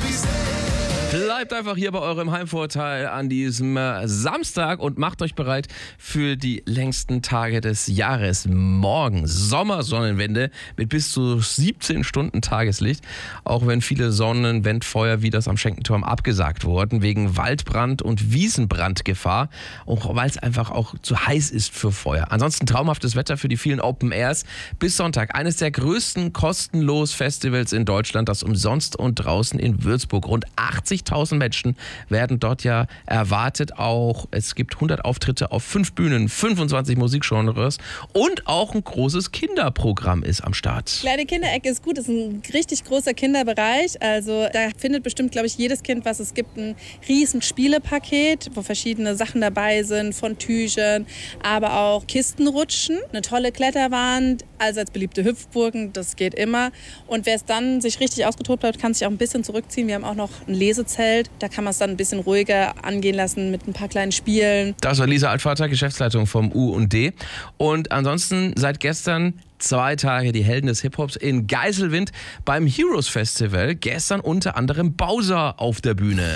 Bleibt einfach hier bei eurem Heimvorteil an diesem Samstag und macht euch bereit für die längsten Tage des Jahres. Morgen Sommersonnenwende mit bis zu 17 Stunden Tageslicht. Auch wenn viele Sonnenwendfeuer wie das am Schenkenturm abgesagt wurden, wegen Waldbrand- und Wiesenbrandgefahr. Auch weil es einfach auch zu heiß ist für Feuer. Ansonsten traumhaftes Wetter für die vielen Open Airs. Bis Sonntag eines der größten kostenlos Festivals in Deutschland, das umsonst und draußen in Würzburg. Rund 80.000 Menschen werden dort ja erwartet. Auch es gibt 100 Auftritte auf 5 Bühnen, 25 Musikgenres und auch ein großes Kinderprogramm ist am Start. Kleine Kinderecke ist gut, ist ein richtig großer Kinderbereich. Also da findet bestimmt, glaube ich, jedes Kind was. Es gibt ein riesen Spielepaket, wo verschiedene Sachen dabei sind, von Tüchern, aber auch Kistenrutschen, eine tolle Kletterwand, allseits beliebte Hüpfburgen, das geht immer. Und wer es dann sich richtig ausgetobt hat, kann sich auch ein bisschen zurückziehen. Wir haben auch noch ein Lesezelt. Da kann man es dann ein bisschen ruhiger angehen lassen mit ein paar kleinen Spielen. Das war Lisa Altvater, Geschäftsleitung vom U&D. Und ansonsten seit gestern 2 Tage die Helden des Hip-Hops in Geiselwind beim Heroes Festival. Gestern unter anderem Bowser auf der Bühne.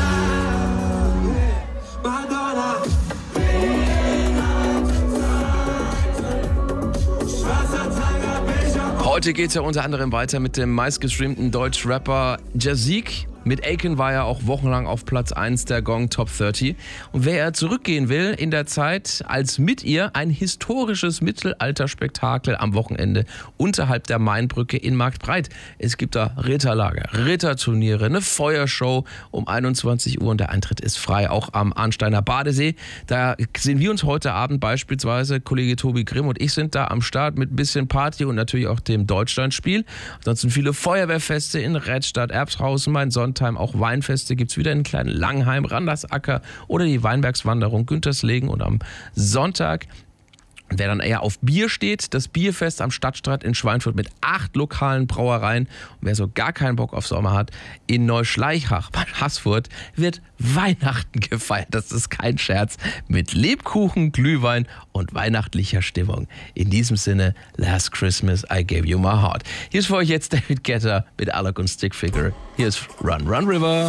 Heute geht es ja unter anderem weiter mit dem meistgestreamten Deutsch-Rapper Jazik. Mit Aiken war er auch wochenlang auf Platz 1 der Gong Top 30. Und wer zurückgehen will in der Zeit, als mit ihr ein historisches Mittelalterspektakel am Wochenende unterhalb der Mainbrücke in Marktbreit. Es gibt da Ritterlager, Ritterturniere, eine Feuershow um 21 Uhr und der Eintritt ist frei, auch am Arnsteiner Badesee. Da sehen wir uns heute Abend beispielsweise, Kollege Tobi Grimm und ich sind da am Start mit ein bisschen Party und natürlich auch dem Deutschlandspiel. Ansonsten viele Feuerwehrfeste in Redstadt, Erbshausen, Main-Sontheim, auch Weinfeste gibt es wieder in kleinen Langheim, Randersacker oder die Weinbergswanderung Günterslegen und am Sonntag. Und wer dann eher auf Bier steht, das Bierfest am Stadtstrand in Schweinfurt mit 8 lokalen Brauereien. Und wer so gar keinen Bock auf Sommer hat, in Neuschleichach bei Haßfurt wird Weihnachten gefeiert. Das ist kein Scherz. Mit Lebkuchen, Glühwein und weihnachtlicher Stimmung. In diesem Sinne, Last Christmas I Gave You My Heart. Hier ist für euch jetzt David Guetta mit Alok und Stickfigure. Hier ist Run, Run River.